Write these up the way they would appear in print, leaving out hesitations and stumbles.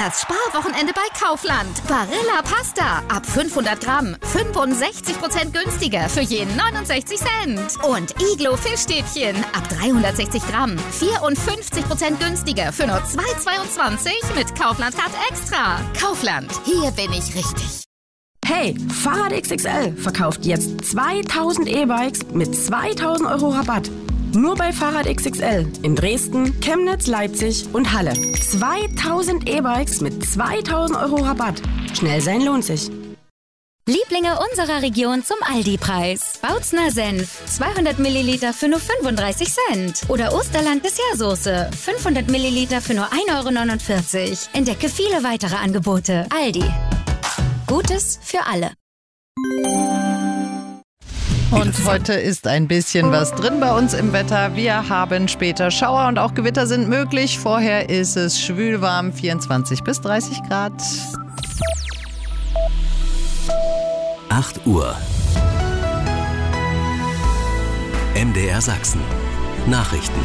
Das Sparwochenende bei Kaufland. Barilla Pasta ab 500 Gramm 65% günstiger für jeden 69 Cent. Und Iglo Fischstäbchen ab 360 Gramm 54% günstiger für nur 2,22 mit Kaufland-Card Extra. Kaufland, hier bin ich richtig. Hey, Fahrrad XXL verkauft jetzt 2000 E-Bikes mit 2000 Euro Rabatt. Nur bei Fahrrad XXL in Dresden, Chemnitz, Leipzig und Halle. 2000 E-Bikes mit 2000 Euro Rabatt. Schnell sein lohnt sich. Lieblinge unserer Region zum Aldi-Preis. Bautzner Senf, 200 Milliliter für nur 35 Cent. Oder Osterland Dessertsoße, 500 Milliliter für nur 1,49 Euro. Entdecke viele weitere Angebote. Aldi. Gutes für alle. Und heute ist ein bisschen was drin bei uns im Wetter. Wir haben später Schauer und auch Gewitter sind möglich. Vorher ist es schwülwarm, 24 bis 30 Grad. 8 Uhr. MDR Sachsen. Nachrichten.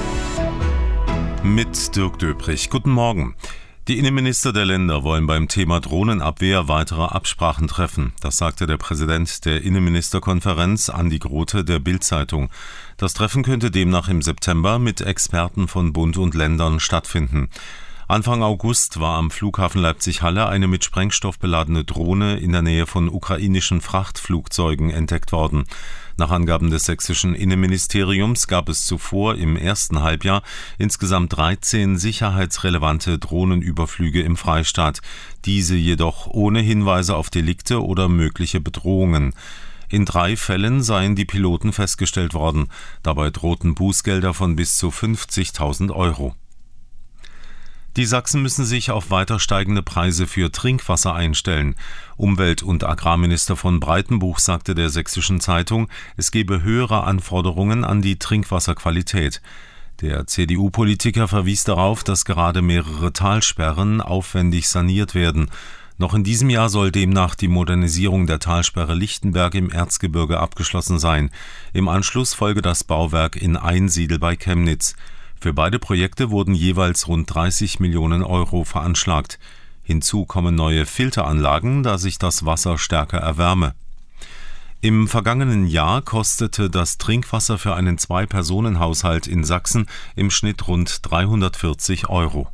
Mit Dirk Döprich. Guten Morgen. Die Innenminister der Länder wollen beim Thema Drohnenabwehr weitere Absprachen treffen. Das sagte der Präsident der Innenministerkonferenz, Andi Grote, der Bild-Zeitung. Das Treffen könnte demnach im September mit Experten von Bund und Ländern stattfinden. Anfang August war am Flughafen Leipzig-Halle eine mit Sprengstoff beladene Drohne in der Nähe von ukrainischen Frachtflugzeugen entdeckt worden. Nach Angaben des sächsischen Innenministeriums gab es zuvor im ersten Halbjahr insgesamt 13 sicherheitsrelevante Drohnenüberflüge im Freistaat, diese jedoch ohne Hinweise auf Delikte oder mögliche Bedrohungen. In 3 Fällen seien die Piloten festgestellt worden. Dabei drohten Bußgelder von bis zu 50.000 Euro. Die Sachsen müssen sich auf weiter steigende Preise für Trinkwasser einstellen. Umwelt- und Agrarminister von Breitenbuch sagte der Sächsischen Zeitung, es gebe höhere Anforderungen an die Trinkwasserqualität. Der CDU-Politiker verwies darauf, dass gerade mehrere Talsperren aufwendig saniert werden. Noch in diesem Jahr soll demnach die Modernisierung der Talsperre Lichtenberg im Erzgebirge abgeschlossen sein. Im Anschluss folge das Bauwerk in Einsiedel bei Chemnitz. Für beide Projekte wurden jeweils rund 30 Millionen Euro veranschlagt. Hinzu kommen neue Filteranlagen, da sich das Wasser stärker erwärme. Im vergangenen Jahr kostete das Trinkwasser für einen 2-Personen-Haushalt in Sachsen im Schnitt rund 340 Euro.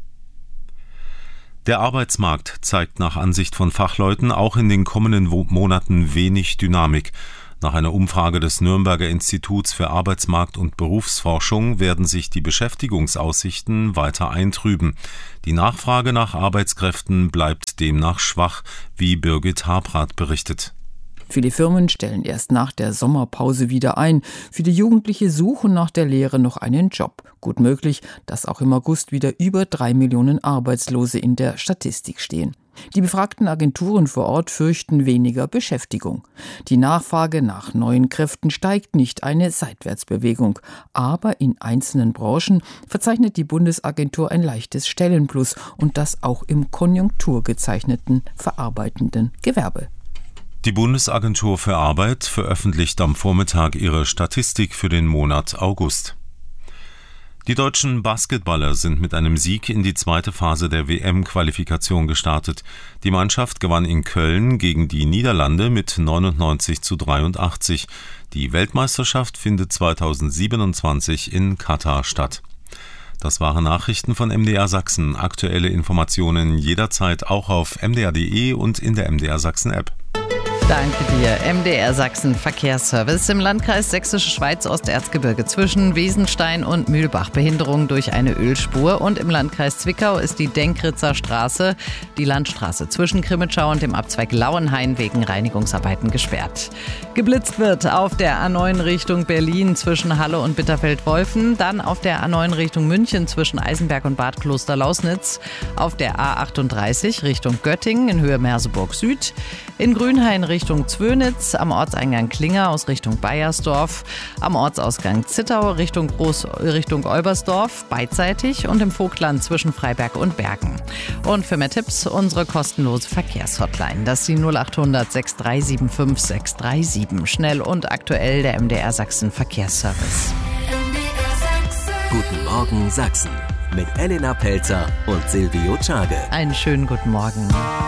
Der Arbeitsmarkt zeigt nach Ansicht von Fachleuten auch in den kommenden Monaten wenig Dynamik. Nach einer Umfrage des Nürnberger Instituts für Arbeitsmarkt- und Berufsforschung werden sich die Beschäftigungsaussichten weiter eintrüben. Die Nachfrage nach Arbeitskräften bleibt demnach schwach, wie Birgit Habrath berichtet. Viele Firmen stellen erst nach der Sommerpause wieder ein. Viele Jugendliche suchen nach der Lehre noch einen Job. Gut möglich, dass auch im August wieder über 3 Millionen Arbeitslose in der Statistik stehen. Die befragten Agenturen vor Ort fürchten weniger Beschäftigung. Die Nachfrage nach neuen Kräften steigt nicht, eine Seitwärtsbewegung. Aber in einzelnen Branchen verzeichnet die Bundesagentur ein leichtes Stellenplus und das auch im konjunkturgezeichneten verarbeitenden Gewerbe. Die Bundesagentur für Arbeit veröffentlicht am Vormittag ihre Statistik für den Monat August. Die deutschen Basketballer sind mit einem Sieg in die zweite Phase der WM-Qualifikation gestartet. Die Mannschaft gewann in Köln gegen die Niederlande mit 99:83. Die Weltmeisterschaft findet 2027 in Katar statt. Das waren Nachrichten von MDR Sachsen. Aktuelle Informationen jederzeit auch auf mdr.de und in der MDR Sachsen-App. Danke dir. MDR Sachsen Verkehrsservice im Landkreis Sächsische Schweiz Osterzgebirge zwischen Wesenstein und Mühlbach Behinderung durch eine Ölspur und im Landkreis Zwickau ist die Denkritzer Straße, die Landstraße zwischen Krimitschau und dem Abzweig Lauenhain wegen Reinigungsarbeiten gesperrt. Geblitzt wird auf der A9 Richtung Berlin zwischen Halle und Bitterfeld-Wolfen, dann auf der A9 Richtung München zwischen Eisenberg und Bad Kloster-Lausnitz, auf der A38 Richtung Göttingen in Höhe Merseburg Süd, in Grünhain Richtung Zwönitz, am Ortseingang Klinger aus Richtung Baiersdorf, am Ortsausgang Zittau Richtung Olbersdorf, beidseitig und im Vogtland zwischen Freiberg und Bergen. Und für mehr Tipps unsere kostenlose Verkehrshotline. Das ist die 0800 6375 637. Schnell und aktuell der MDR Sachsen Verkehrsservice. Guten Morgen Sachsen. mit Elena Pelzer und Silvio Czage. Einen schönen guten Morgen.